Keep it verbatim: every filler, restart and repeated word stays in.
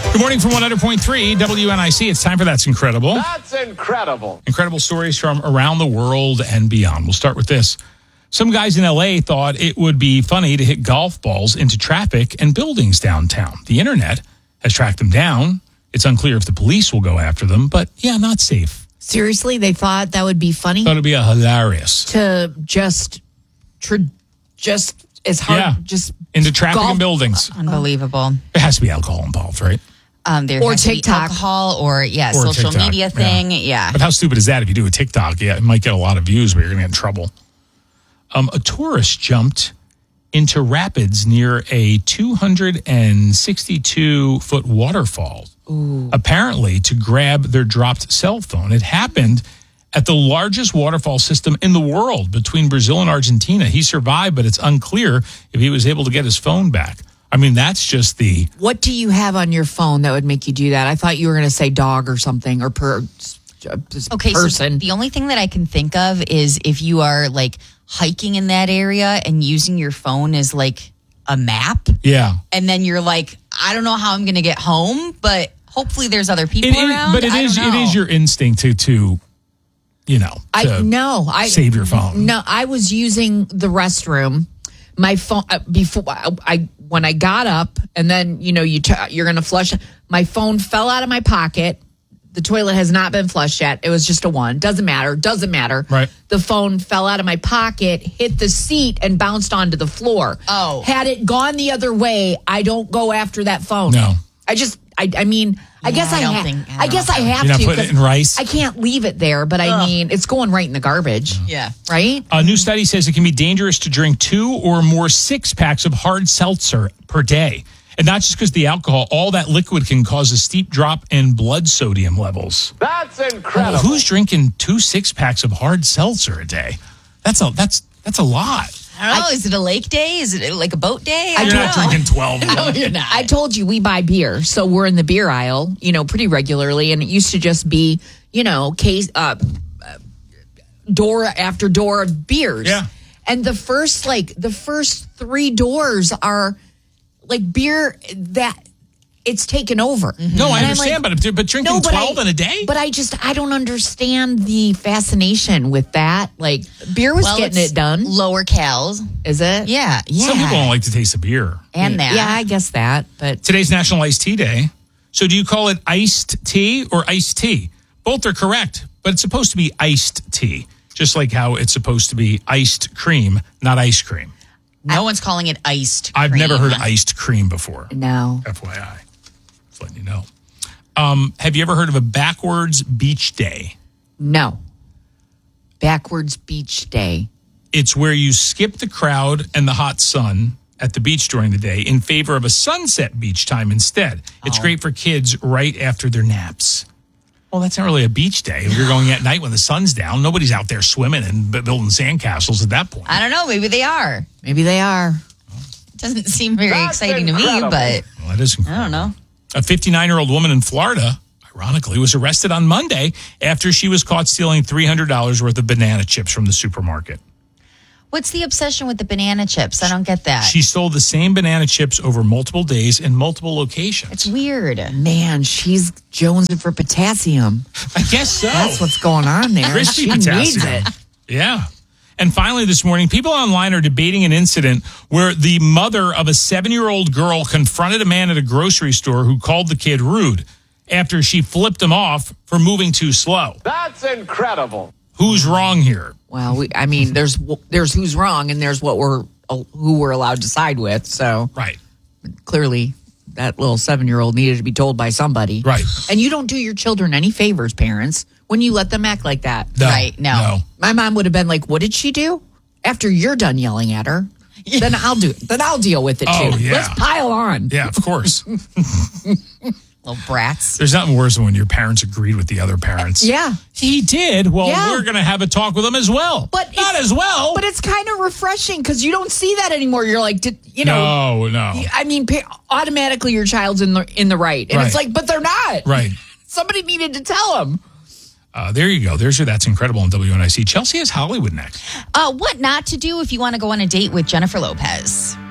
Good morning from one hundred point three W N I C. It's time for That's Incredible. That's incredible. Incredible stories from around the world and beyond. We'll start with this. Some guys in L A thought it would be funny to hit golf balls into traffic and buildings downtown. The internet has tracked them down. It's unclear if the police will go after them, but yeah, not safe. Seriously, they thought that would be funny? Thought it'd be a hilarious. To just, tr- just as hard, Yeah. just Into traffic golf- and buildings. Unbelievable. There has to be alcohol involved, right? Um, there Or has to be TikTok. alcohol or, yeah, Or social TikTok, media yeah. thing. Yeah. But how stupid is that if you do a TikTok? Yeah, it might get a lot of views, but you're going to get in trouble. Um, a tourist jumped into rapids near a two hundred sixty-two foot waterfall, Ooh. apparently to grab their dropped cell phone. It happened at the largest waterfall system in the world between Brazil and Argentina. He survived, but it's unclear if he was able to get his phone back. I mean, that's just the... What do you have on your phone that would make you do that? I thought you were going to say dog or something or per, Okay, person. so the only thing that I can think of is if you are like hiking in that area and using your phone as like a map, Yeah. and then you're like, I don't know how I'm going to get home, but hopefully there's other people It is, around. but it I is don't it know. is your instinct to, to you know, to I no, I save your phone. No, I was using the restroom. My phone uh, before I, I when I got up, and then you know you t- you're going to flush. My phone fell out of my pocket. The toilet has not been flushed yet. It was just a one. Doesn't matter. Doesn't matter. Right. The phone fell out of my pocket, hit the seat, and bounced onto the floor. Oh. Had it gone the other way, I don't go after that phone. No. I just. I. I mean. I Yeah, guess I I. don't ha- think- I I don't guess know. I have You're not to. putting it 'cause in rice? I can't leave it there, but I Ugh. mean, it's going right in the garbage. Yeah. Right. A new study says it can be dangerous to drink two or more six packs of hard seltzer per day. And not just because the alcohol, all that liquid can cause a steep drop in blood sodium levels. That's incredible. Who's drinking two six packs of hard seltzer a day? That's a that's that's a lot. I don't know. Is it a lake day? Is it like a boat day? I You're don't not know. drinking twelve. No, you're not. I told you we buy beer, so we're in the beer aisle, you know, pretty regularly, and it used to just be, you know, case uh, uh, door after door of beers. Yeah. And the first like the first three doors are like beer that it's taken over. No, I And I'm understand, like, but but drinking No, but twelve I- in a day? But I just I don't understand the fascination with that. Like beer was Well, getting it's it done. Lower cals. Is it? Yeah. Yeah. Some people don't like the taste of beer. And that. Yeah, I guess that. But Today's National Iced Tea Day. So do you call it iced tea or iced tea? Both are correct, but it's supposed to be iced tea, just like how it's supposed to be iced cream, not ice cream. No one's calling it iced I've cream. never heard iced cream before. no. F Y I. Just letting you know. Um, have you ever heard of a backwards beach day? No. Backwards beach day. It's where you skip the crowd and the hot sun at the beach during the day in favor of a sunset beach time instead. It's Oh. great for kids right after their naps. Well, that's not really a beach day. If you're going at night when the sun's down, nobody's out there swimming and b- building sandcastles at that point. I don't know. Maybe they are. Maybe they are. Doesn't seem very That's exciting to me, incredible. but Well, that is I incredible. don't know. A fifty-nine-year-old woman in Florida, ironically, was arrested on Monday after she was caught stealing three hundred dollars worth of banana chips from the supermarket. What's the obsession with the banana chips? I don't get that. She stole the same banana chips over multiple days in multiple locations. It's weird. Man, she's jonesing for potassium. I guess so. That's what's going on there. Crispy she potassium. needs it. Yeah. And finally, this morning, people online are debating an incident where the mother of a seven-year-old girl confronted a man at a grocery store who called the kid rude after she flipped him off for moving too slow. That's incredible. Who's wrong here? Well, we, I mean, there's there's who's wrong and there's what we're who we're allowed to side with. So Right. clearly, that little seven year old needed to be told by somebody. Right. And you don't do your children any favors, parents, when you let them act like that. No, Right, no. My mom would have been like, "What did she do?" After you're done yelling at her, then I'll do it. Then I'll deal with it Oh, too. yeah. Let's pile on. Yeah, of course. Little brats. There's nothing worse than when your parents agreed with the other parents. Yeah. He did. Well, Yeah. we're going to have a talk with him as well. But not it's- as well. But it's kind of refreshing because you don't see that anymore. You're like, did, you know, no, no. I mean, pa- automatically your child's in the in the right, and it's Right. like, but they're not. Right. Somebody needed to tell them. Uh, there you go. There's your That's Incredible on W N I C. Chelsea has Hollywood next. Uh, what not to do if you want to go on a date with Jennifer Lopez.